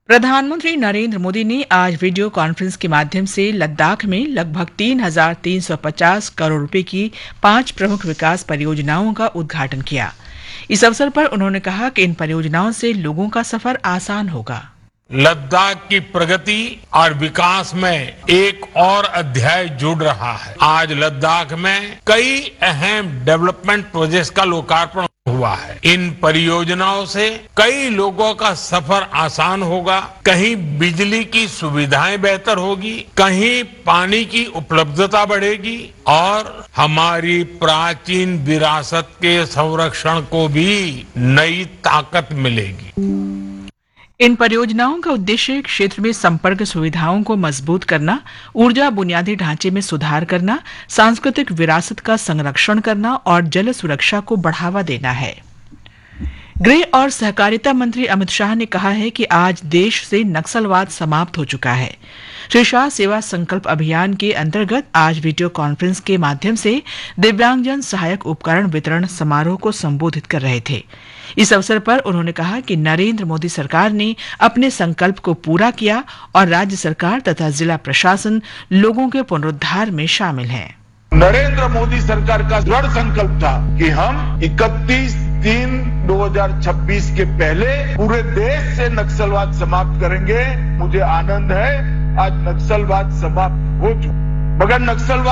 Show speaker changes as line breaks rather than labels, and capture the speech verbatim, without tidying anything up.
प्रधानमंत्री नरेंद्र मोदी ने आज वीडियो कॉन्फ्रेंस के माध्यम से लद्दाख में लगभग तीन हजार तीन सौ पचास करोड़ रुपए की पांच प्रमुख विकास परियोजनाओं का उद्घाटन किया। इस अवसर पर उन्होंने कहा कि इन परियोजनाओं से लोगों का सफर आसान होगा।
लद्दाख की प्रगति और विकास में एक और अध्याय जुड़ रहा है। आज लद्दाख में कई अहम डेवलपमेंट प्रोजेक्ट्स का लोकार्पण हुआ है। इन परियोजनाओं से कई लोगों का सफर आसान होगा। कहीं बिजली की सुविधाएं बेहतर होगी, कहीं पानी की उपलब्धता बढ़ेगी और हमारी प्राचीन विरासत के संरक्षण को भी नई ताकत मिलेगी।
इन परियोजनाओं का उद्देश्य क्षेत्र में संपर्क सुविधाओं को मजबूत करना, ऊर्जा बुनियादी ढांचे में सुधार करना, सांस्कृतिक विरासत का संरक्षण करना और जल सुरक्षा को बढ़ावा देना है। गृह और सहकारिता मंत्री अमित शाह ने कहा है कि आज देश से नक्सलवाद समाप्त हो चुका है। श्री शाह सेवा संकल्प अभियान के अंतर्गत आज वीडियो कॉन्फ्रेंस के माध्यम से दिव्यांगजन सहायक उपकरण वितरण समारोह को संबोधित कर रहे थे। इस अवसर पर उन्होंने कहा कि नरेंद्र मोदी सरकार ने अपने संकल्प को पूरा किया और राज्य सरकार तथा जिला प्रशासन लोगों के पुनरुद्धार में शामिल है।
नरेंद्र मोदी सरकार का दृढ़ संकल्प था कि हम इकतीस तीन दो हजार छब्बीस के पहले पूरे देश से नक्सलवाद समाप्त करेंगे। मुझे आनंद है आज नक्सलवाद समाप्त हो चुका, मगर नक्सलवाद